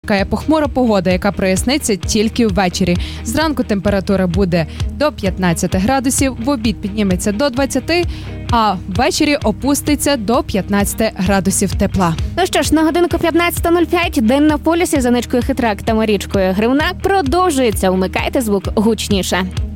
Чекає похмура погода, яка проясниться тільки ввечері. Зранку температура буде до 15 градусів, в обід підніметься до 20, а ввечері опуститься до 15 градусів тепла. Ну що ж, на годинку 15:05 день на полюсі за Ничкою Хитрак та Марічкою Гривнак продовжується. Умикайте звук гучніше.